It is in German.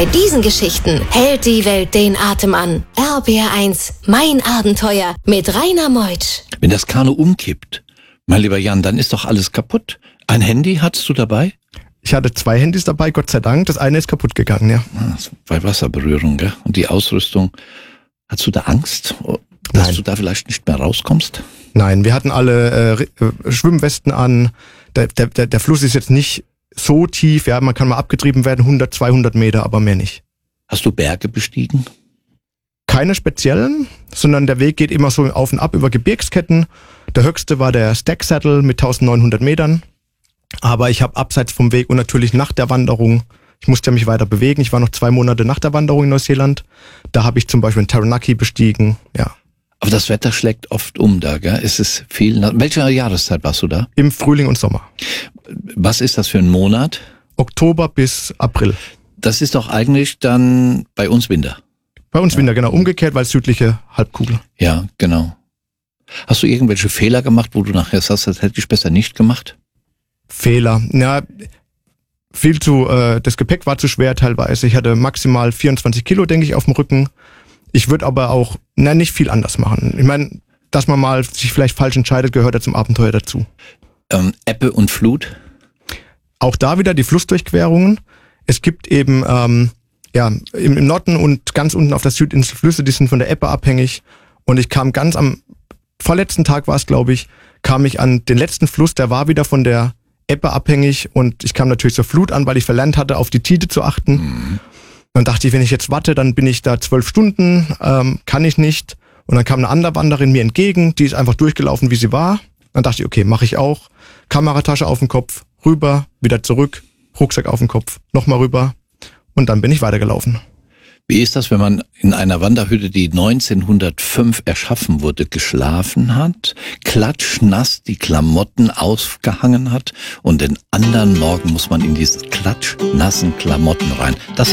Bei diesen Geschichten hält die Welt den Atem an. RBR1, mein Abenteuer mit Rainer Meutsch. Wenn das Kanu umkippt, mein lieber Jan, dann ist doch alles kaputt. Ein Handy hattest du dabei? Ich hatte 2 Handys dabei, Gott sei Dank. Das eine ist kaputt gegangen, ja. Bei Wasserberührung, gell? Und die Ausrüstung. Hast du da Angst, dass du da vielleicht nicht mehr rauskommst? Nein, wir hatten alle Schwimmwesten an. Der Fluss ist jetzt nicht so tief, ja, man kann mal abgetrieben werden, 100, 200 Meter, aber mehr nicht. Hast du Berge bestiegen? Keine speziellen, sondern der Weg geht immer so auf und ab über Gebirgsketten. Der höchste war der Stack Saddle mit 1900 Metern. Aber ich habe abseits vom Weg und natürlich nach der Wanderung, ich musste mich weiter bewegen. Ich war noch 2 Monate nach der Wanderung in Neuseeland. Da habe ich zum Beispiel einen Taranaki bestiegen, ja. Aber das Wetter schlägt oft um da, gell? Es ist viel. Welche Jahreszeit warst du da? Im Frühling und Sommer. Was ist das für ein Monat? Oktober bis April. Das ist doch eigentlich dann bei uns Winter. Bei uns Winter, genau. Umgekehrt, weil südliche Halbkugel. Ja, genau. Hast du irgendwelche Fehler gemacht, wo du nachher sagst, das hätte ich besser nicht gemacht? Fehler. Ja, das Gepäck war zu schwer teilweise. Ich hatte maximal 24 Kilo, denke ich, auf dem Rücken. Ich würde aber auch nicht viel anders machen. Ich meine, dass man mal sich vielleicht falsch entscheidet, gehört ja zum Abenteuer dazu. Ebbe und Flut? Auch da wieder die Flussdurchquerungen. Es gibt eben im Norden und ganz unten auf der Südinsel Flüsse, die sind von der Ebbe abhängig. Und ich kam ganz am vorletzten Tag war es, glaube ich, kam ich an den letzten Fluss, der war wieder von der Ebbe abhängig und ich kam natürlich zur Flut an, weil ich verlernt hatte, auf die Tide zu achten. Mhm. Dann dachte ich, wenn ich jetzt warte, dann bin ich da 12 Stunden, kann ich nicht. Und dann kam eine andere Wanderin mir entgegen, die ist einfach durchgelaufen, wie sie war. Dann dachte ich, okay, mache ich auch. Kameratasche auf den Kopf, rüber, wieder zurück, Rucksack auf den Kopf, nochmal rüber und dann bin ich weitergelaufen. Wie ist das, wenn man in einer Wanderhütte, die 1905 erschaffen wurde, geschlafen hat, klatschnass die Klamotten aufgehangen hat und den anderen Morgen muss man in diese klatschnassen Klamotten rein? Das